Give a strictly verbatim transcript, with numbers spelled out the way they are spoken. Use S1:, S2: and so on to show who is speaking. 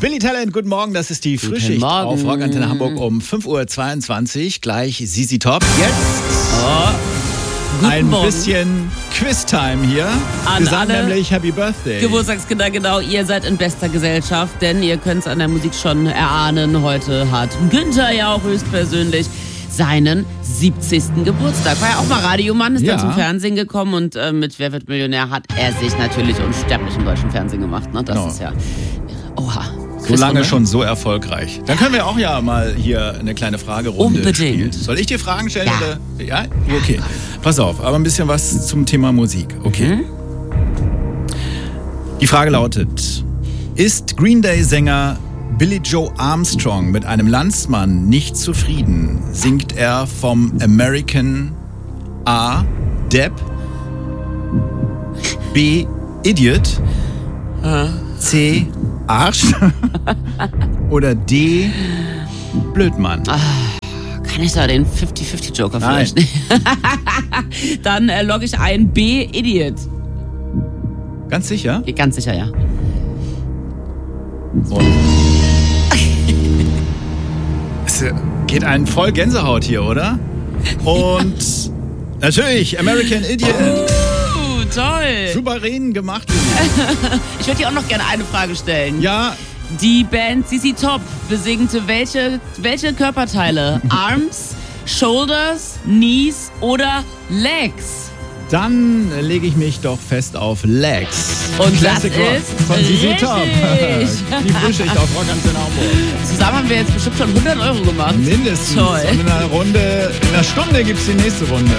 S1: Billy Talent, guten Morgen, das ist die Frühschicht auf Rockantenne Hamburg um fünf Uhr zweiundzwanzig. Gleich Sisi Top. Jetzt
S2: oh,
S1: ein
S2: Morgen.
S1: bisschen Quiz-Time hier.
S2: An
S1: Wir sagen
S2: alle
S1: nämlich Happy Birthday.
S2: Geburtstagskinder, genau, ihr seid in bester Gesellschaft, denn ihr könnt es an der Musik schon erahnen. Heute hat Günther ja auch höchstpersönlich seinen siebzigsten Geburtstag. War ja auch mal Radiomann, ist
S1: Ja.
S2: dann zum Fernsehen gekommen und äh, mit Wer wird Millionär hat er sich natürlich unsterblich im deutschen Fernsehen gemacht. Ne? Das
S1: Genau.
S2: ist ja... Oha.
S1: So lange schon so erfolgreich. Dann können wir auch ja mal hier eine kleine Fragerunde
S2: Unbedingt.
S1: spielen. Soll ich dir Fragen stellen?
S2: Ja.
S1: Oder? Ja? Okay. Pass auf, aber ein bisschen was zum Thema Musik. Okay.
S2: Mhm.
S1: Die Frage lautet: Ist Green Day-Sänger Billy Joe Armstrong mit einem Landsmann nicht zufrieden, singt er vom American A. Depp, B. Idiot, C. Arsch oder D. Blödmann?
S2: Kann ich da den fünfzig fünfzig Joker
S1: Nein.
S2: vielleicht nicht? Dann äh, logge ich ein B. Idiot.
S1: Ganz sicher?
S2: Ganz sicher, ja.
S1: Und es geht einen voll Gänsehaut hier, oder? Und natürlich American Idiot.
S2: Uh, toll.
S1: Souverän gemacht.
S2: Ich würde dir auch noch gerne eine Frage stellen.
S1: Ja,
S2: Die Band Sisi Top besingte welche, welche Körperteile? Arms, Shoulders, Knees oder Legs?
S1: dann lege ich mich doch fest auf Legs.
S2: Und
S1: Classic
S2: das
S1: Rock
S2: ist
S1: von Sisi
S2: richtig.
S1: Top. Die Frühschicht auf Rockantenne Hamburg.
S2: Zusammen haben wir jetzt bestimmt schon hundert Euro gemacht.
S1: Mindestens.
S2: Toll.
S1: Und in einer Runde, in einer Stunde gibt es die nächste Runde.